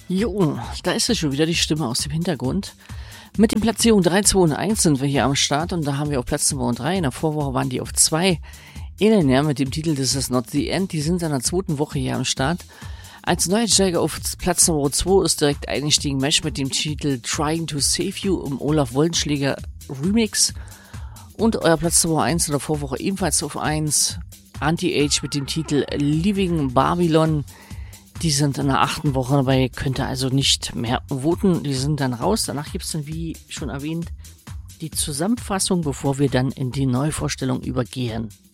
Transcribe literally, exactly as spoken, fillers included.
Jo, da ist es schon wieder, die Stimme aus dem Hintergrund. Mit den Platzierungen drei, zwei und eins sind wir hier am Start und da haben wir auf Platz zwei und drei. In der Vorwoche waren die auf zwei. Eleanor mit dem Titel This is not the end, die sind in der zweiten Woche hier am Start. Als Neueinsteiger auf Platz Nummer zwei ist direkt eingestiegen Mesh mit dem Titel Trying to Save You im Olaf Wollenschläger Remix. Und euer Platz Nummer eins in der Vorwoche ebenfalls auf eins. Anti-Age mit dem Titel Leaving Babylon. Die sind in der achten Woche dabei, könnt ihr also nicht mehr voten. Die sind dann raus. Danach gibt es dann, wie schon erwähnt, die Zusammenfassung, bevor wir dann in die Neuvorstellung übergehen.